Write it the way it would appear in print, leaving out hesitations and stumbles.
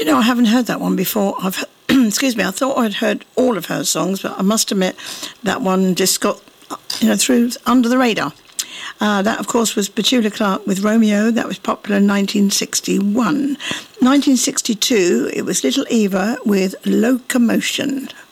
Do you know, I haven't heard that one before. Excuse me, I thought I'd heard all of her songs, but I must admit that one just got, through under the radar. That, of course, was Petula Clark with Romeo. That was popular in 1961. 1962, it was Little Eva with Locomotion.